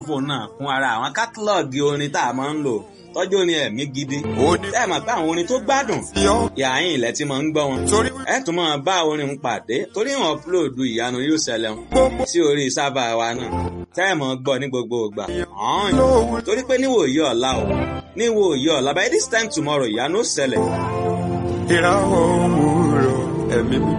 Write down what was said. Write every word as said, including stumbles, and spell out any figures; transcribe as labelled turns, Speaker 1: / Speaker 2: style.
Speaker 1: fóònù náà fún ara àwọn kátálọ́ọ̀gì orin tá a máa ń lò tọ́jú orin ẹ̀mí gidi. ẹ mọ̀ pé àwọn orin tó gbádùn yàáyìn ilẹ̀ tí máa ń gbọ́ wọn. ẹ tún máa bá orin ń pàdé torí wọn upload ìyanu yóò ṣẹlẹ̀ wọn sí orí sábà wa náà. tẹ́ ẹ̀ mọ̀ gbọ́ ní gbogbo ìgbà. torí pé níwòye ọ̀la o níwòye ọ̀la by this time tomorrow ìyanu ó ṣẹlẹ̀.
Speaker 2: ìràwọ̀ òwúrọ̀ ẹ̀mí